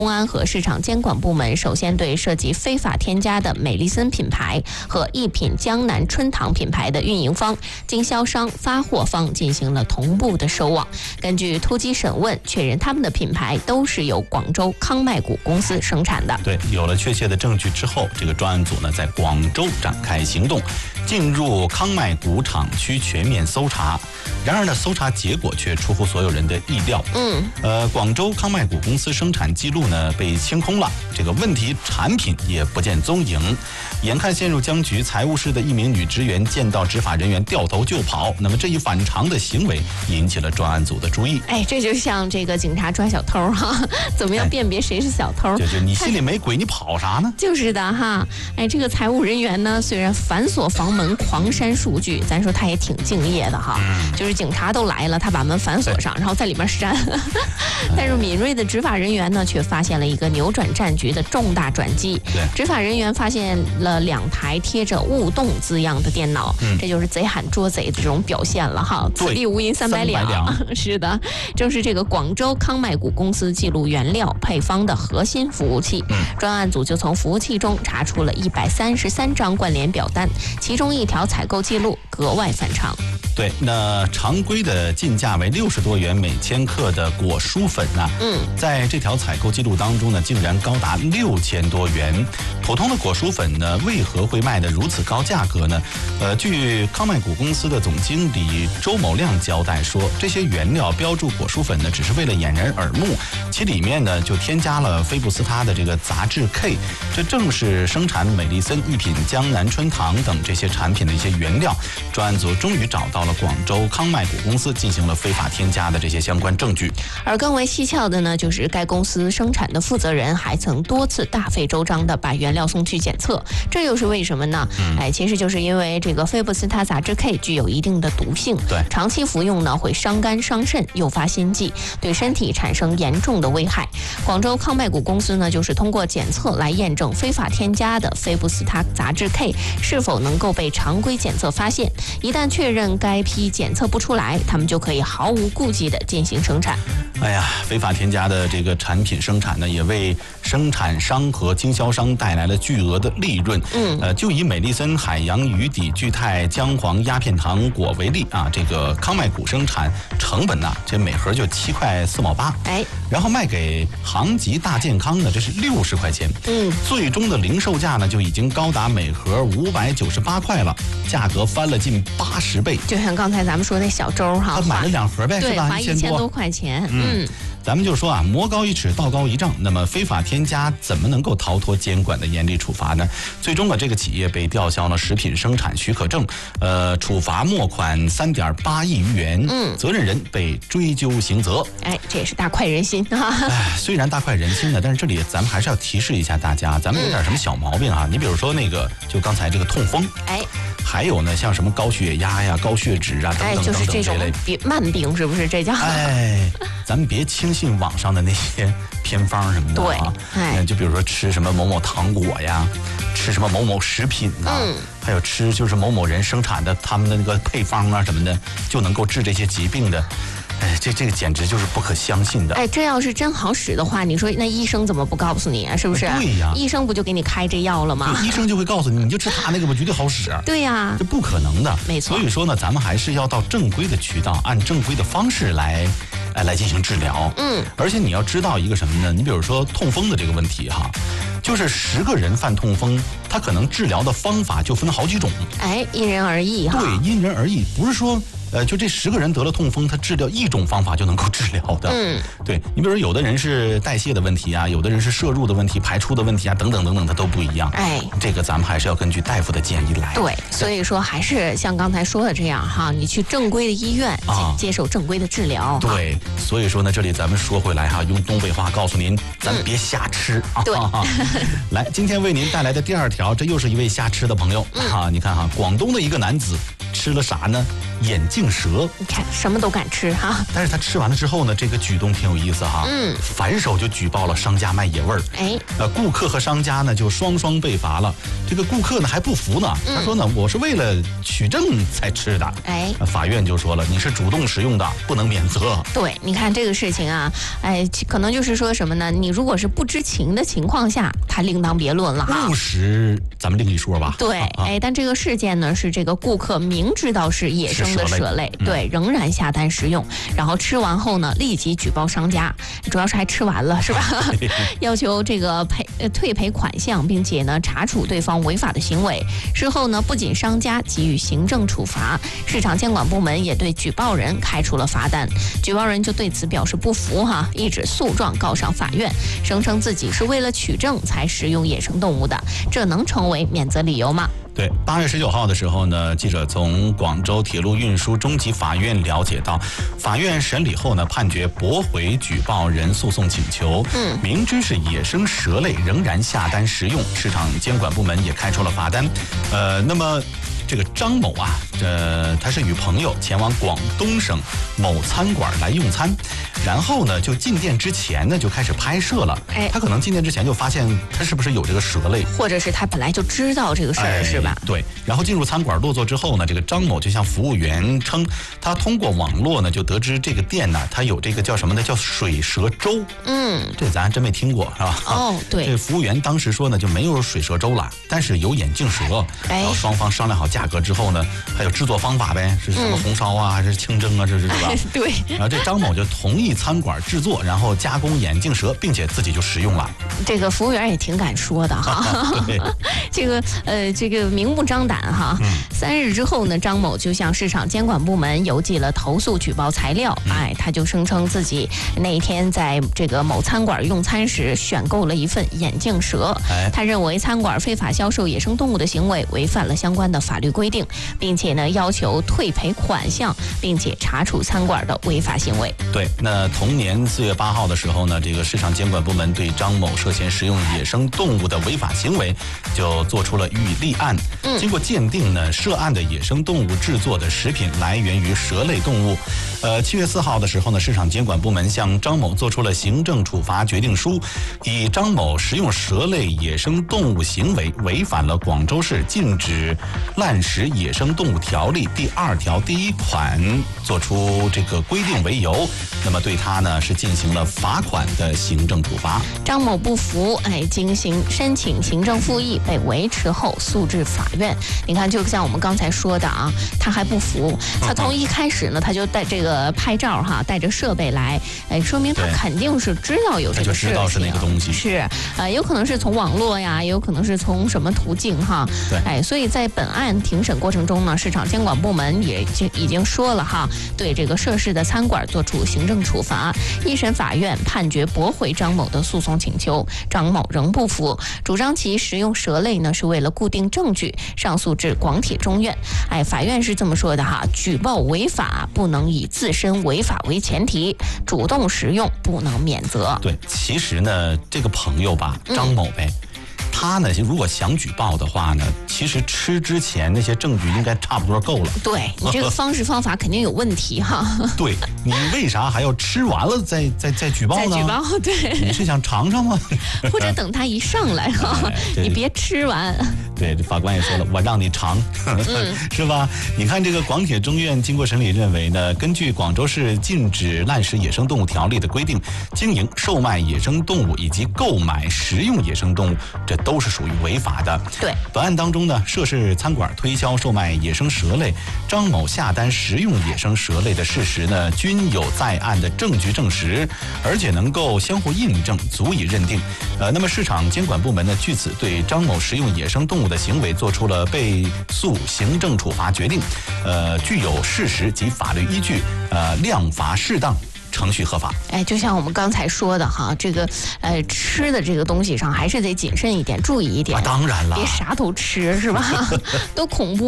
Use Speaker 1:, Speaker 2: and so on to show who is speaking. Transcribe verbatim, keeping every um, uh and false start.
Speaker 1: 公安和市场监管部门首先对涉及非法添加的美丽森品牌和一品江南春堂品牌的运营方、经销商、发货方进行了同步的收网。根据突击审问，确认他们的品牌都是由广州康麦谷公司生产的。
Speaker 2: 对，有了确切的证据之后，这个专案组呢在广州展开行动，进入康麦谷厂区全面搜查。然而呢，搜查结果却出乎所有人的意料。
Speaker 1: 嗯，
Speaker 2: 呃，广州康麦谷公司生产记录呢被清空了，这个问题产品也不见踪影。眼看陷入僵局，财务室的一名女职员见到执法人员掉头就跑，那么这一反常的行为引起了专案组的注意。
Speaker 1: 哎，这就像这个警察抓小偷哈，怎么样辨别谁是小偷？
Speaker 2: 就就你心里没鬼，你跑啥呢？
Speaker 1: 就是的哈，哎，这个财务人员呢，虽然反锁房门、狂删数据，咱说他也挺敬业的哈。嗯，就是警察都来了，他把门反锁上，然后在里面删。但是敏锐的执法人员呢，却发现了一个扭转战局的重大转机。
Speaker 2: 对，
Speaker 1: 执法人员发现了两台贴着“勿动”字样的电脑，嗯，这就是贼喊捉贼的这种表现了哈。此地无银三百两。是的，正是这个广州康麦谷公司记录原料配方的核心服务器。嗯，专案组就从服务器中查出了一百三十三张关联表单，其中一条采购记录格外反常。
Speaker 2: 对，那常规的进价为六十多元每千克的果蔬粉呢、啊，嗯，在这条采购记录当中呢，竟然高达六千多元。普通的果蔬粉呢，为何会卖得如此高价格呢？呃，据康麦谷公司的总经理周某亮交代说，这些原料标注果蔬粉呢，只是为了掩人耳目，其里面呢就添加了菲布斯他的这个杂质 K， 这正是生产美丽森、一品江南春堂等这些产品的一些原料。专案组终于找到了广州康麦谷公司，进行了非法添加的这些相关证据。
Speaker 1: 而更为蹊跷的呢，就是该公司生产的负责人还曾多次大费周章的把原料送去检测，这又是为什么呢？嗯、哎，其实就是因为这个菲布斯他杂质 K 具有一定的毒性，
Speaker 2: 对，
Speaker 1: 长期服用呢会伤肝伤肾，诱发心悸，对身体产生严重的危害。广州康麦谷公司呢，就是通过检测来验证非法添加的菲布斯他杂质 K 是否能够被常规检测发现。一旦确认该批检测不出来，他们就可以毫无顾忌地进行生产。
Speaker 2: 哎呀，非法添加的这个产品生产呢，也为生产商和经销商带来了巨额的利润。嗯，呃，就以美丽森海洋鱼底聚肽姜黄鸦片糖果为例啊，这个康麦谷生产成本呢、啊，这每盒就七块四毛八，
Speaker 1: 哎，
Speaker 2: 然后卖给航吉大健康呢，这是六十块钱。嗯，最终的零售价呢，就已经高达每盒五百九十八块了，价格翻了近八十倍。
Speaker 1: 就像刚才咱们说那小周哈，
Speaker 2: 他买了两盒呗，
Speaker 1: 对，
Speaker 2: 是吧？
Speaker 1: 花一千多块钱。嗯。嗯，
Speaker 2: 咱们就说啊，魔高一尺，道高一丈。那么非法添加怎么能够逃脱监管的严厉处罚呢？最终啊，这个企业被吊销了食品生产许可证，呃，处罚没款三点八亿余元。嗯，责任人被追究刑责。
Speaker 1: 哎，这也是大快人心啊！
Speaker 2: 哎，虽然大快人心呢，但是这里咱们还是要提示一下大家，咱们有点什么小毛病啊？嗯、你比如说那个，就刚才这个痛风，
Speaker 1: 哎。
Speaker 2: 还有呢，像什么高血压呀、高血脂啊等等等等这类
Speaker 1: 病慢病，是不是这叫？
Speaker 2: 哎，咱们别轻信网上的那些偏方什么的啊。对，哎，就比如说吃什么某某糖果呀，吃什么某某食品啊，嗯、还有吃就是某某人生产的他们的那个配方啊什么的，就能够治这些疾病的。哎，这这个简直就是不可相信的。
Speaker 1: 哎，这要是真好使的话，你说那医生怎么不告诉你啊？是不是？
Speaker 2: 对呀，
Speaker 1: 医生不就给你开这药了吗？
Speaker 2: 医生就会告诉你，你就吃他那个吧，绝对好使。
Speaker 1: 对呀，
Speaker 2: 这不可能的。
Speaker 1: 没错。
Speaker 2: 所以说呢，咱们还是要到正规的渠道，按正规的方式来，哎，来进行治疗。嗯。而且你要知道一个什么呢？你比如说痛风的这个问题哈，就是十个人犯痛风，他可能治疗的方法就分好几种。
Speaker 1: 哎，因人而异哈。
Speaker 2: 对，因人而异，不是说。呃，就这十个人得了痛风，他治疗一种方法就能够治疗的。嗯，对你比如说，有的人是代谢的问题啊，有的人是摄入的问题、排出的问题啊，等等等等，它都不一样。哎，这个咱们还是要根据大夫的建议来。
Speaker 1: 对，所以说还是像刚才说的这样哈，你去正规的医院啊，接受正规的治疗。
Speaker 2: 对，所以说呢，这里咱们说回来哈，用东北话告诉您，咱别瞎吃啊。
Speaker 1: 对，
Speaker 2: 来，今天为您带来的第二条，这又是一位瞎吃的朋友啊。你看哈，广东的一个男子吃了啥呢？眼镜蛇。
Speaker 1: 你看什么都敢吃哈。
Speaker 2: 但是他吃完了之后呢，这个举动挺有意思哈。嗯，反手就举报了商家卖野味儿。哎，呃，顾客和商家呢就双双被罚了。这个顾客呢还不服呢，嗯、他说呢，我是为了取证才吃的。哎，法院就说了，你是主动食用的，不能免责。
Speaker 1: 对，你看这个事情啊，哎，可能就是说什么呢？你如果是不知情的情况下，他另当别论了哈。
Speaker 2: 误食咱们另一说吧。
Speaker 1: 对，啊、哎，但这个事件呢是这个顾客明知道是野生的蛇类，嗯、对，仍然下单食用，然后吃完后呢，立即举报商家，主要是还吃完了是吧？要求这个赔呃退赔款项，并且呢查处对方违法的行为。事后呢，不仅商家给予行政处罚，市场监管部门也对举报人开出了罚单。举报人就对此表示不服哈，一纸诉状告上法院，声称自己是为了取证才食用野生动物的，这能成为免责理由吗？
Speaker 2: 对，八月十九号的时候呢，记者从广州铁路运输中级法院了解到，法院审理后呢，判决驳回举报人诉讼请求。嗯，明知是野生蛇类，仍然下单食用，市场监管部门也开出了罚单。呃，那么。这个张某啊，呃，他是与朋友前往广东省某餐馆来用餐，然后呢，就进店之前呢就开始拍摄了。哎，他可能进店之前就发现他是不是有这个蛇类，
Speaker 1: 或者是他本来就知道这个事儿、哎、是吧？
Speaker 2: 对。然后进入餐馆落座之后呢，这个张某就向服务员称，他通过网络呢就得知这个店呢，它有这个叫什么呢？叫水蛇粥。嗯，这咱还真没听过，是吧？
Speaker 1: 哦，对。
Speaker 2: 这服务员当时说呢，就没有水蛇粥了，但是有眼镜蛇。哎，然后双方商量好价。价格之后呢，还有制作方法呗，是什么红烧啊，还是清蒸啊，这是是吧？
Speaker 1: 对。
Speaker 2: 然后这张某就同意餐馆制作，然后加工眼镜蛇，并且自己就食用了。
Speaker 1: 这个服务员也挺敢说的哈。对。这个呃，这个明目张胆哈。嗯、三日之后呢，张某就向市场监管部门邮寄了投诉举报材料。嗯、哎，他就声称自己那一天在这个某餐馆用餐时选购了一份眼镜蛇。哎、他认为餐馆非法销售野生动物的行为违反了相关的法律规定，并且呢要求退赔款项，并且查处餐馆的违法行为。
Speaker 2: 对，那同年四月八号的时候呢，这个市场监管部门对张某涉嫌食用野生动物的违法行为就做出了予以立案。嗯，经过鉴定呢，涉案的野生动物制作的食品来源于蛇类动物。呃，七月四号的时候呢，市场监管部门向张某做出了行政处罚决定书，以张某食用蛇类野生动物行为违反了广州市禁止滥食野生动物条例第二条第一款做出这个规定为由，那么对他呢是进行了罚款的行政处罚。
Speaker 1: 张某不服，哎，经行申请行政复议，被维持后诉至法院。你看，就像我们刚才说的啊，他还不服，他从一开始呢，他就带这个拍照哈，带着设备来，哎，说明他肯定是知道有这个事情，
Speaker 2: 他就知道是那个东西，
Speaker 1: 是呃，有可能是从网络呀，也有可能是从什么途径哈，对，哎，所以在本案庭审过程中呢，市场监管部门也就已经说了哈，对这个涉事的餐馆作出行政处罚。一审法院判决驳回张某的诉讼请求，张某仍不服，主张其食用蛇类呢是为了固定证据，上诉至广铁中院。哎，法院是这么说的哈，举报违法不能以自身违法为前提，主动食用不能免责。
Speaker 2: 对，其实呢，这个朋友吧，张某呗。嗯，他呢，如果想举报的话呢，其实吃之前那些证据应该差不多够了。
Speaker 1: 对，你这个方式方法肯定有问题哈。
Speaker 2: 对，你为啥还要吃完了再再再举报呢？
Speaker 1: 再举报，对。
Speaker 2: 你是想尝尝吗？
Speaker 1: 或者等他一上来哈，哎、你别吃完。
Speaker 2: 对，这法官也说了，我让你尝，嗯、是吧？你看这个广铁中院经过审理认为呢，根据广州市禁止滥食野生动物条例的规定，经营、售卖野生动物以及购买、食用野生动物，这都是属于违法的。
Speaker 1: 对，
Speaker 2: 本案当中呢，涉事餐馆推销售卖野生蛇类，张某下单食用野生蛇类的事实呢，均有在案的证据证实，而且能够相互印证，足以认定。呃，那么市场监管部门呢，据此对张某食用野生动物的行为做出了被诉行政处罚决定，呃，具有事实及法律依据，呃，量罚适当。程序合法。
Speaker 1: 哎，就像我们刚才说的哈，这个呃吃的这个东西上还是得谨慎一点，注意一点。
Speaker 2: 啊，当然了，
Speaker 1: 别啥都吃是吧？都恐怖。